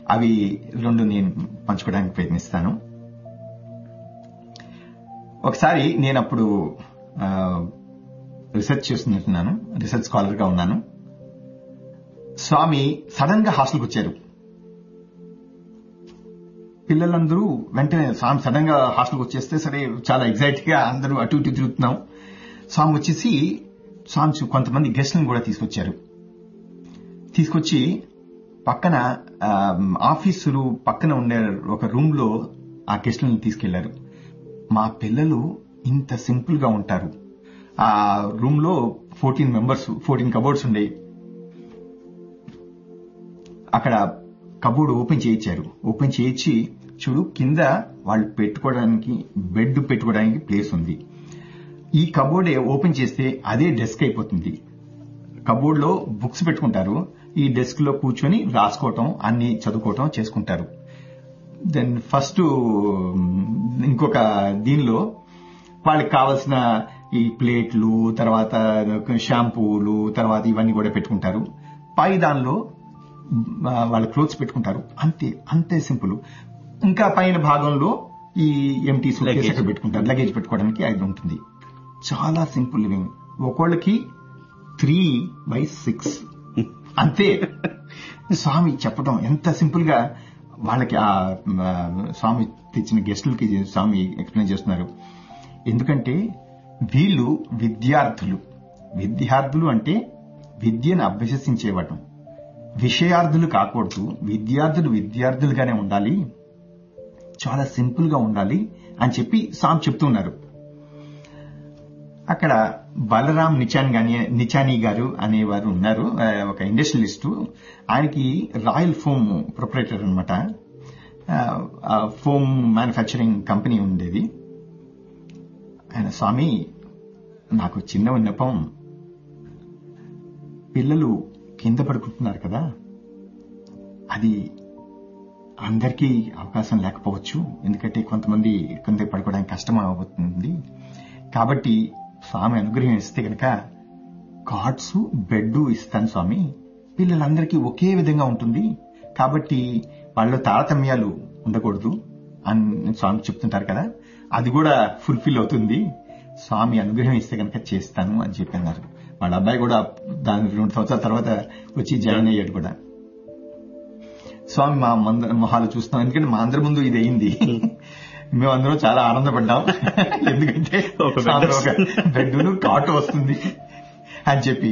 అవి రెండు నేను పంచుకోవడానికి ప్రయత్నిస్తాను. ఒకసారి నేను అప్పుడు రీసెర్చ్ చేస్తున్నట్టున్నాను, రీసెర్చ్ స్కాలర్ గా ఉన్నాను. స్వామి సడన్ గా హాస్టల్కి వచ్చారు. పిల్లలందరూ వెంటనే స్వామి సడన్ గా హాస్టల్కి వచ్చేస్తే సరే చాలా ఎగ్జైట్ గా అందరూ అటు ఇటు తిరుగుతున్నాం. స్వామి వచ్చేసి స్వామి కొంతమంది గెస్ట్లను కూడా తీసుకొచ్చి పక్కన ఆఫీసులు పక్కన ఉండే ఒక రూమ్ లో ఆ గెస్ట్లను తీసుకెళ్లారు. మా పిల్లలు ఇంత సింపుల్ గా ఉంటారు. ఆ రూమ్ లో 14 కబోర్డ్స్ ఉండేవి. అక్కడ కబోర్డ్ ఓపెన్ చేయించి చూడు కింద వాళ్ళు పెట్టుకోవడానికి బెడ్ పెట్టుకోవడానికి ప్లేస్ ఉంది. ఈ కబోర్డ్ ఓపెన్ చేస్తే అదే డెస్క్ అయిపోతుంది. కబోర్డ్ లో బుక్స్ పెట్టుకుంటారు, ఈ డెస్క్ లో కూర్చొని రాసుకోవటం అన్ని చదువుకోవటం చేసుకుంటారు. దెన్ ఫస్ట్ ఇంకొక దీనిలో వాళ్ళకి కావాల్సిన ఈ ప్లేట్లు, తర్వాత షాంపూలు, తర్వాత ఇవన్నీ కూడా పెట్టుకుంటారు. పై దానిలో వాళ్ళ క్లోత్స్ పెట్టుకుంటారు. అంతే సింపుల్. ఇంకా పైన భాగంలో ఈ ఎంటీ సూట్కేస్ అక్కడ పెట్టుకుంటారు, లగేజ్ పెట్టుకోవడానికి అది ఉంటుంది. చాలా సింపుల్ లివింగ్. ఒకళ్ళకి 3/6 అంతే. స్వామి చెప్పడం ఎంత సింపుల్ గా వాళ్ళకి ఆ స్వామి తెచ్చిన గెస్టులకి స్వామి ఎక్స్ప్లెయిన్ చేస్తున్నారు. ఎందుకంటే వీళ్ళు విద్యార్థులు అంటే విద్యను అభ్యసించేవాడు. విషయార్థులు కాకూడదు. విద్యార్థులుగానే ఉండాలి, చాలా సింపుల్ గా ఉండాలి అని చెప్పి స్వామి చెప్తున్నారు. అక్కడ బలరాం నిచానీ గారు అనేవారు ఉన్నారు, ఒక ఇండస్ట్రియలిస్టు. ఆయనకి రాయల్ ఫోమ్ ప్రొపరేటర్ అనమాట. ఫోమ్ మ్యానుఫ్యాక్చరింగ్ కంపెనీ ఉండేది. ఆయన స్వామి నాకు చిన్న విన్నపం, పిల్లలు కింద పడుకుంటున్నారు కదా, అది అందరికీ అవకాశం లేకపోవచ్చు. ఎందుకంటే కొంతమంది కింద పడుకోవడానికి కష్టం అవుతుంది. కాబట్టి స్వామి అనుగ్రహం ఇస్తే కనుక కార్డ్స్, బెడ్ ఇస్తాను స్వామి. పిల్లలందరికీ ఒకే విధంగా ఉంటుంది. కాబట్టి వాళ్ళ తారతమ్యాలు ఉండకూడదు అని స్వామి చెప్తుంటారు కదా, అది కూడా ఫుల్ఫిల్ అవుతుంది. స్వామి అనుగ్రహం ఇస్తే కనుక చేస్తాను అని చెప్పన్నారు. వాళ్ళ అబ్బాయి కూడా దాని 2 సంవత్సరాల తర్వాత వచ్చి జాయిన్ అయ్యాడు కూడా. స్వామి మా మొహాలు చూస్తాం, ఎందుకంటే మా అందరి ముందు ఇది అయింది. మేమందరం చాలా ఆనందపడ్డాం. ఎందుకంటే ఒక బెడ్ను కాటు వస్తుంది అని చెప్పి.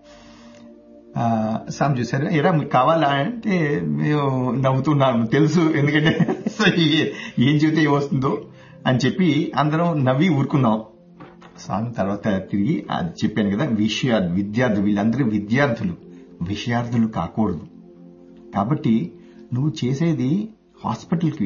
స్వామి చూసారు, ఎరా మీకు కావాలా అంటే మేము నవ్వుతున్నాము, తెలుసు ఎందుకంటే ఏం చెబితే ఏమొస్తుందో అని చెప్పి అందరం నవ్వి ఊరుకున్నాం. స్వామి తర్వాత తిరిగి అది చెప్పాను కదా, విద్యార్థులు వీళ్ళందరూ విషయార్థులు కాకూడదు. కాబట్టి నువ్వు చేసేది హాస్పిటల్కి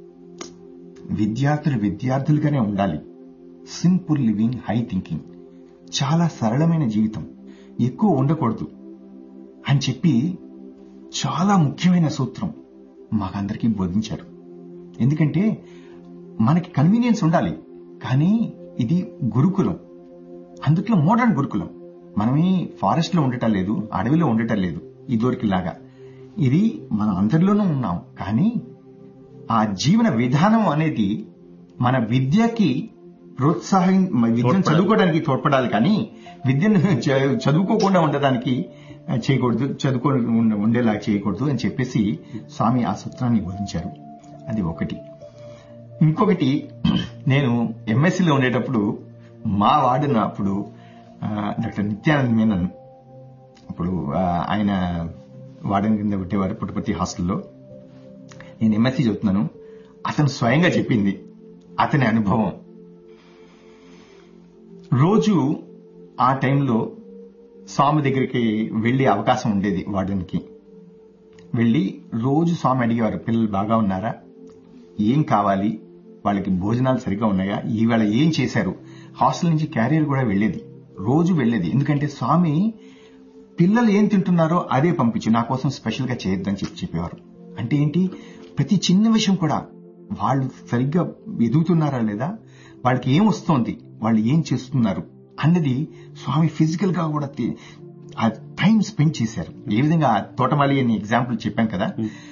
విద్యార్థులుగానే ఉండాలి. సింపుల్ లివింగ్, హై థింకింగ్, చాలా సరళమైన జీవితం, ఎక్కువ ఉండకూడదు అని చెప్పి చాలా ముఖ్యమైన సూత్రం మాకందరికీ బోధించారు. ఎందుకంటే మనకి కన్వీనియన్స్ ఉండాలి, కానీ ఇది గురుకులం, అందుట్లో మోడర్న్ గురుకులం. మనమే ఫారెస్ట్ లో ఉండటం లేదు, అడవిలో ఉండటం లేదు ఇదివరకులాగా. ఇది మనం అందరిలోనూ ఉన్నాం. కానీ ఆ జీవన విధానం అనేది మన విద్యకి విద్యను చదువుకోవడానికి తోడ్పడాలి, కానీ విద్యను చదువుకోకుండా ఉండడానికి చేయకూడదు, ఉండేలా చేయకూడదు అని చెప్పేసి స్వామి ఆ సూత్రాన్ని బోధించారు. అది ఒకటి. ఇంకొకటి, నేను ఎంఎస్సీలో ఉండేటప్పుడు మా వార్డెన్ అప్పుడు డాక్టర్ నిత్యానంద్ మేనన్, అప్పుడు ఆయన వార్డెన్ కింద పెట్టేవారు పుట్టపర్తి హాస్టల్లో. నేను ఎంఎస్సీ చదువుతున్నాను. అతను స్వయంగా చెప్పింది, అతని అనుభవం. రోజు ఆ టైంలో స్వామి దగ్గరికి వెళ్లే అవకాశం ఉండేది. వార్డెన్కి వెళ్లి రోజు స్వామి అడిగేవారు, పిల్లలు బాగా ఉన్నారా, ఏం కావాలి, వాళ్ళకి భోజనాలు సరిగ్గా ఉన్నాయా, ఈవేళ ఏం చేశారు. హాస్టల్ నుంచి క్యారియర్ కూడా రోజు వెళ్లేది. ఎందుకంటే స్వామి పిల్లలు ఏం తింటున్నారో అదే పంపించి నా కోసం స్పెషల్ గా చేయొద్దని చెప్పేవారు. అంటే ఏంటి, ప్రతి చిన్న విషయం కూడా వాళ్ళు సరిగ్గా ఎదుగుతున్నారా లేదా, వాళ్ళకి ఏం వస్తోంది, వాళ్ళు ఏం చేస్తున్నారు అన్నది స్వామి ఫిజికల్ గా కూడా ఆ టైం స్పెండ్ చేశారు. ఏ విధంగా తోటమాలి అని ఎగ్జాంపుల్ చెప్పాం కదా,